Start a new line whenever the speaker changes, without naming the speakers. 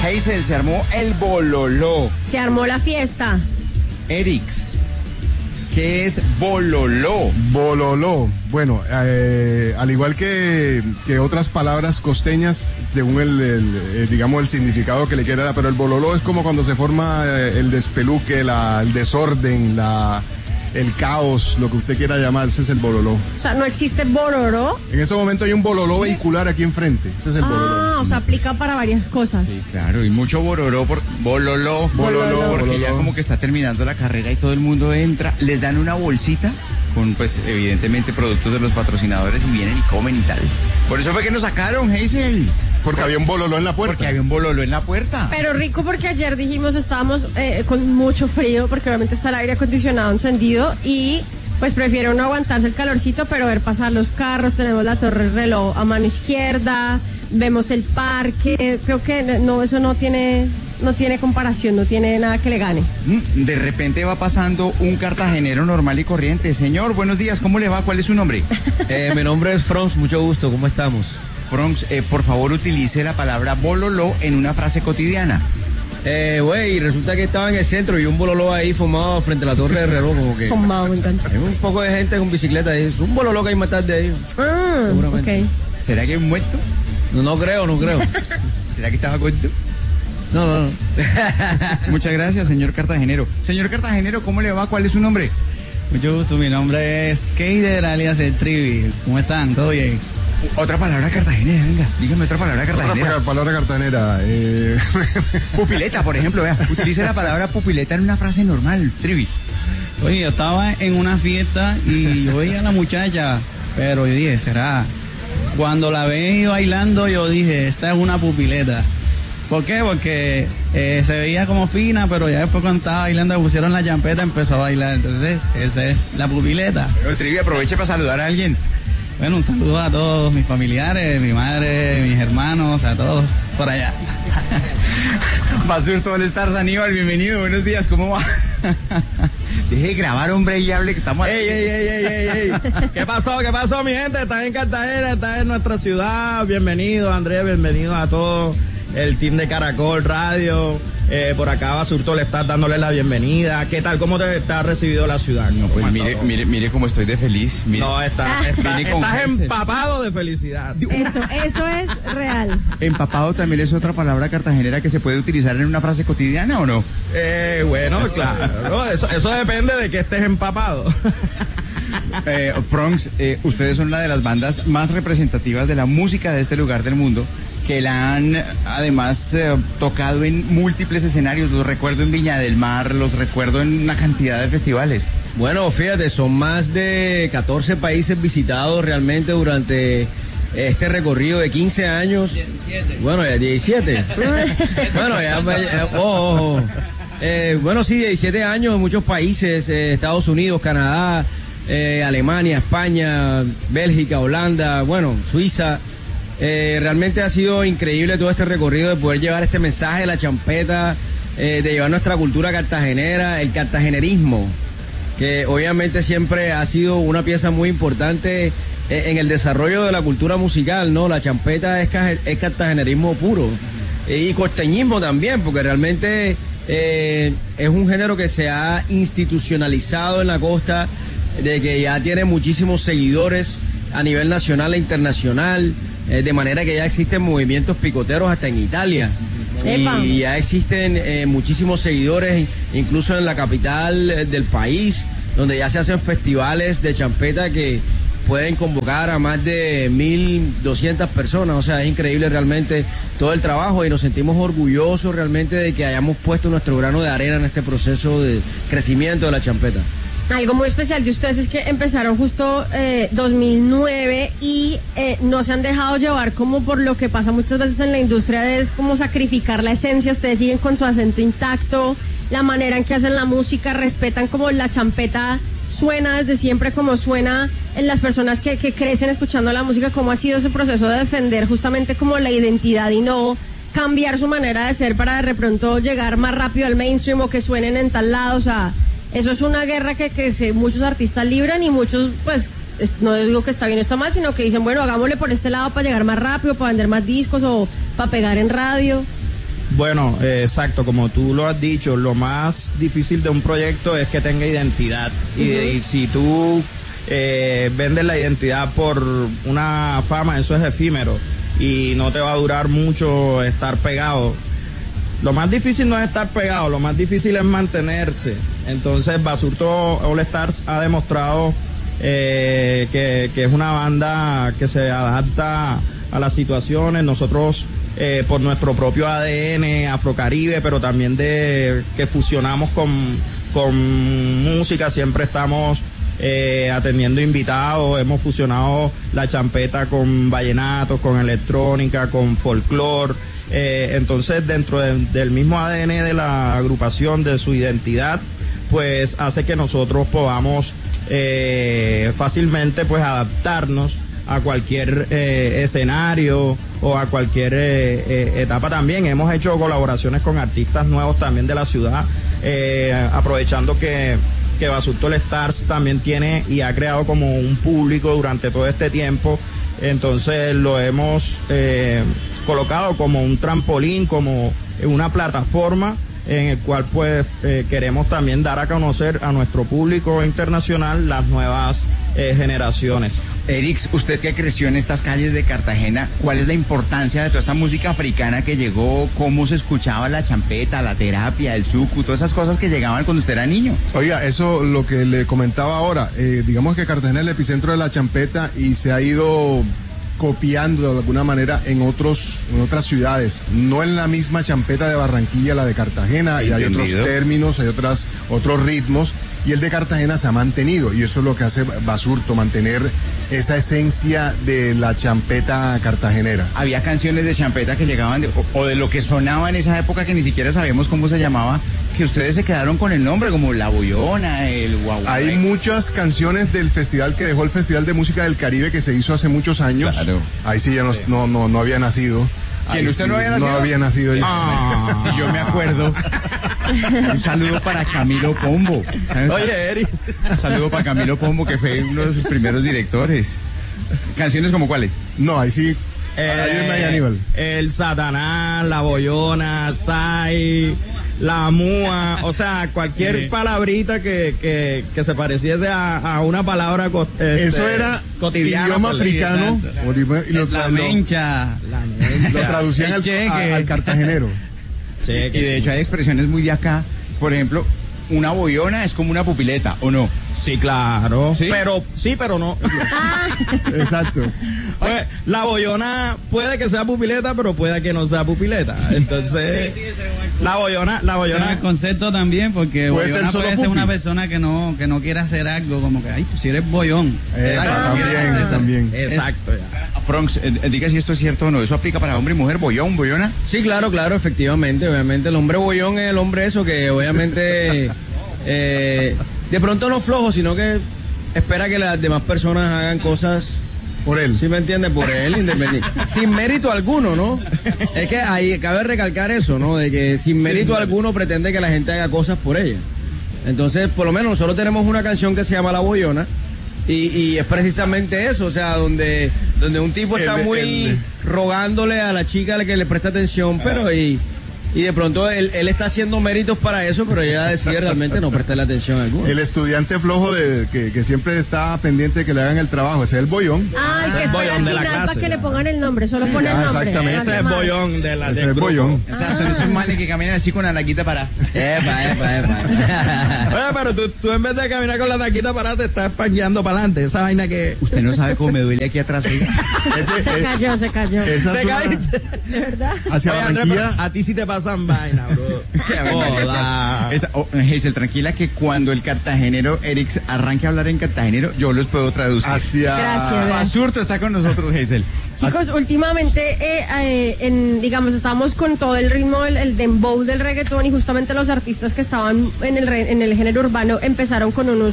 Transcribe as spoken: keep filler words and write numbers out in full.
Hazel, se armó el bololó.
Se armó la fiesta.
Erix, ¿qué es bololó?
Bololó. Bueno, eh, al igual que, que otras palabras costeñas, según el, el, el, digamos, el significado que le quiera dar, pero el bololó es como cuando se forma eh, el despeluque, la, el desorden, la, el caos, lo que usted quiera llamar, ese es el bololó.
O sea, ¿no existe bororó?
En este momento hay un bololó vehicular aquí enfrente, ese es el
ah,
bololó.
Ah, o sea, aplica para varias cosas.
Sí, claro, y mucho bororó, por, bololó, bololó, porque bololó. Ya como que está terminando la carrera y todo el mundo entra, les dan una bolsita con, pues, evidentemente productos de los patrocinadores y vienen y comen y tal. Por eso fue que nos sacaron, Hazel.
Porque había un bololó en la puerta.
Porque había un bololó en la puerta.
Pero rico porque ayer dijimos estábamos eh, con mucho frío porque obviamente está el aire acondicionado encendido y pues prefiero no aguantarse el calorcito, pero ver pasar los carros, tenemos la torre reloj a mano izquierda, vemos el parque, creo que no, eso no tiene, no tiene comparación, no tiene nada que le gane.
De repente va pasando un cartagenero normal y corriente. Señor, buenos días, ¿cómo le va? ¿Cuál es su nombre?
eh, mi nombre es Franz, mucho gusto, ¿cómo estamos?
Franz, eh, por favor utilice la palabra bololó en una frase cotidiana.
Eh, güey, resulta que estaba en el centro y un bololó ahí fumado frente a la torre de reloj, como que...
Fumado, me encanta.
Hay un poco de gente con bicicleta ahí, un bololó que hay más tarde ahí.
Ah, seguramente. Okay.
¿Será que hay un muerto?
No, no creo, no creo.
¿Será que estaba corto?
No, no, no.
Muchas gracias, señor cartagenero. Señor cartagenero, ¿cómo le va? ¿Cuál es su nombre?
Mucho gusto, mi nombre es Keider, alias el Trivi. ¿Cómo están? ¿Todo bien?
Otra palabra cartagenera, venga, dígame otra palabra cartagenera.
Otra palabra cartagenera. Eh...
Pupileta, por ejemplo, vea. Utilice la palabra pupileta en una frase normal, Trivi.
Oye, yo estaba en una fiesta y yo veía a la muchacha, pero yo dije, ¿será? Cuando la veía bailando, yo dije, esta es una pupileta. ¿Por qué? Porque eh, se veía como fina, pero ya después cuando estaba bailando, le pusieron la champeta, empezó a bailar. Entonces, esa es la pupileta.
Pero, Trivi, aproveche para saludar a alguien.
Bueno, un saludo a todos mis familiares, mi madre, mis hermanos, a todos por allá.
Basur All Stars, Aníbal, bienvenido, buenos días, ¿cómo va? Deje de grabar, hombre, y hable que estamos...
¡Ey, ey, ey, ey, ey, ey! ¿Qué pasó, qué pasó, mi gente? Estás en Cartagena, estás en nuestra ciudad. Bienvenido, Andrés, bienvenido a todo el team de Caracol Radio. Eh, por acá Basurto le estás dándole la bienvenida. ¿Qué tal? ¿Cómo te está recibido la ciudad?
No, pues mire, mire, mire cómo estoy de feliz. Mire.
No, está, está, estás empapado de felicidad.
Eso, eso es real.
¿Empapado también es otra palabra cartagenera que se puede utilizar en una frase cotidiana o no?
Eh, bueno, claro. Eso, eso depende de que estés empapado.
Eh, Franz, eh, ustedes son una de las bandas más representativas de la música de este lugar del mundo, que la han además eh, tocado en múltiples escenarios. Los recuerdo en Viña del Mar, los recuerdo en una cantidad de festivales.
Bueno, fíjate, son más de catorce países visitados realmente durante este recorrido de quince años. diecisiete. Bueno, ya diecisiete. Bueno, ya... ya oh, oh, oh. Eh, bueno, sí, diecisiete años en muchos países, eh, Estados Unidos, Canadá, eh, Alemania, España, Bélgica, Holanda, bueno, Suiza. Eh, realmente ha sido increíble todo este recorrido de poder llevar este mensaje de la champeta, eh, de llevar nuestra cultura cartagenera, el cartagenerismo, que obviamente siempre ha sido una pieza muy importante eh, en el desarrollo de la cultura musical, ¿no? La champeta es, es cartagenerismo puro, eh, y costeñismo también, porque realmente eh, es un género que se ha institucionalizado en la costa, de que ya tiene muchísimos seguidores a nivel nacional e internacional. Eh, de manera que ya existen movimientos picoteros hasta en Italia. Y, y ya existen eh, muchísimos seguidores, incluso en la capital eh, del país, donde ya se hacen festivales de champeta que pueden convocar a más de mil doscientas personas. O sea, es increíble realmente todo el trabajo y nos sentimos orgullosos realmente de que hayamos puesto nuestro grano de arena en este proceso de crecimiento de la champeta.
Algo muy especial de ustedes es que empezaron justo eh, dos mil nueve y eh, no se han dejado llevar como por lo que pasa muchas veces en la industria, es como sacrificar la esencia. Ustedes siguen con su acento intacto, la manera en que hacen la música, respetan como la champeta suena desde siempre como suena en las personas que, que crecen escuchando la música. ¿Cómo ha sido ese proceso de defender justamente como la identidad y no cambiar su manera de ser para de pronto llegar más rápido al mainstream o que suenen en tal lado? O sea, eso es una guerra que, que se, muchos artistas libran y muchos, pues, es, no digo que está bien o está mal, sino que dicen, bueno, hagámosle por este lado para llegar más rápido, para vender más discos o para pegar en radio.
Bueno, eh, exacto, como tú lo has dicho, lo más difícil de un proyecto es que tenga identidad. Uh-huh. y, y si tú eh, vendes la identidad por una fama, eso es efímero y no te va a durar mucho estar pegado. Lo más difícil no es estar pegado, lo más difícil es mantenerse. Entonces Basurto All Stars ha demostrado eh, que, que es una banda que se adapta a las situaciones. Nosotros eh, por nuestro propio A D N afrocaribe, pero también de que fusionamos con, con música, siempre estamos eh, atendiendo invitados, hemos fusionado la champeta con vallenato, con electrónica, con folclore. Eh, entonces dentro de, del mismo A D N de la agrupación, de su identidad, pues hace que nosotros podamos eh, fácilmente pues adaptarnos a cualquier eh, escenario o a cualquier eh, eh, etapa. También hemos hecho colaboraciones con artistas nuevos también de la ciudad, eh, aprovechando que que Basurto All Stars también tiene y ha creado como un público durante todo este tiempo. Entonces lo hemos eh, colocado como un trampolín, como una plataforma en el cual pues eh, queremos también dar a conocer a nuestro público internacional las nuevas eh, generaciones.
Erix, usted que creció en estas calles de Cartagena, ¿cuál es la importancia de toda esta música africana que llegó? ¿Cómo se escuchaba la champeta, la terapia, el suku, todas esas cosas que llegaban cuando usted era niño?
Oiga, eso lo que le comentaba ahora, eh, digamos que Cartagena es el epicentro de la champeta y se ha ido copiando de alguna manera en otros en otras ciudades, no en la misma champeta de Barranquilla, la de Cartagena, y hay otros términos, hay otras otros ritmos, y el de Cartagena se ha mantenido, y eso es lo que hace Basurto, mantener esa esencia de la champeta cartagenera.
Había canciones de champeta que llegaban de, o, o de lo que sonaba en esa época que ni siquiera sabíamos cómo se llamaba, que ustedes se quedaron con el nombre, como La Boyona, el Guau.
Hay muchas canciones del festival que dejó el Festival de Música del Caribe, que se hizo hace muchos años.
Claro.
Ahí sí ya no,
sí.
no, no, no había nacido.
¿Quién, usted
sí,
no había nacido?
No había nacido yo.
Ah, sí, yo me acuerdo. Un saludo para Camilo Pombo. ¿Sabes?
Oye, Eri.
Un saludo para Camilo Pombo, que fue uno de sus primeros directores. ¿Canciones como cuáles?
No, ahí sí.
Eh, Aníbal. El Satanás, La Boyona, Sai, La Múa, o sea, cualquier sí. palabrita que, que, que se pareciese a, a una palabra co este,
eso era
cotidiana.
Idioma africano.
Y lo, la mencha.
La mencha. Lo traducían al, a, al cartagenero.
Cheque, y de sí. hecho hay expresiones muy de acá. Por ejemplo, una boyona es como una pupileta, ¿o no?
Sí, claro. ¿Sí? Pero, sí, pero no.
Exacto.
Pues, la boyona puede que sea pupileta, pero puede que no sea pupileta. Entonces, sí, sí, la boyona, la boyona.
Es el concepto también, porque
puede
boyona
ser
puede ser una persona que no, que no quiera hacer algo, como que, ay, tú si eres boyón.
Eh, ah, también, también.
Exacto.
Es, Fronx, eh, diga si esto es cierto o no. ¿Eso aplica para hombre y mujer? ¿Boyón, boyona?
Sí, claro, claro, efectivamente. Obviamente, el hombre boyón es el hombre eso que obviamente eh, de pronto no flojo, sino que espera que las demás personas hagan cosas
por él.
¿Sí me entiende? Por él, independiente. Sin mérito alguno, ¿no? Es que ahí cabe recalcar eso, ¿no? De que sin mérito sí, alguno pretende que la gente haga cosas por ella. Entonces, por lo menos nosotros tenemos una canción que se llama La Boyona y, y es precisamente eso, o sea, donde, donde un tipo está el, muy el... rogándole a la chica que le presta atención, pero y... Y de pronto él, él está haciendo méritos para eso, pero ella decide realmente no prestarle atención a alguno.
El estudiante flojo de que, que siempre está pendiente de que le hagan el trabajo, ese es el boyón.
Ah, el que es boyón de la clase. Para que le pongan el nombre, solo
sí,
pone
ah,
el nombre.
Exactamente.
Ese es el boyón de la
Ese es el boyón.
O sea, son esos males que caminan así con la naquita para.
Epa, epa, epa.
Oye, pero tú, tú en vez de caminar con la naquita para te estás pangueando para adelante. Esa vaina que.
Usted no sabe cómo me duele aquí atrás.
Ese, se cayó, se cayó.
Esa
¿Te caíste?
De verdad.
Hacia
Oye, Andrés,
Barranquilla.
a ti sí te pasan vainas, bro. Hola.
Esta, oh, Hazel, tranquila que cuando el cartagenero Erix arranque a hablar en cartagenero, yo los puedo traducir.
Hacia
Gracias.
Basurto está con nosotros, Hazel.
Chicos, As... últimamente, eh, eh, en, digamos, estábamos con todo el ritmo, el, el dembow del reggaetón y justamente los artistas que estaban en el, re, en el género urbano empezaron con unos